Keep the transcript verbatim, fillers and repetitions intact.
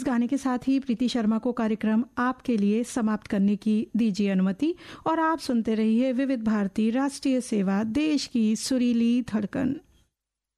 गाने के साथ ही प्रीति शर्मा को कार्यक्रम आपके लिए समाप्त करने की दीजिए अनुमति और आप सुनते रहिए विविध भारती राष्ट्रीय सेवा, देश की सुरीली धड़कन।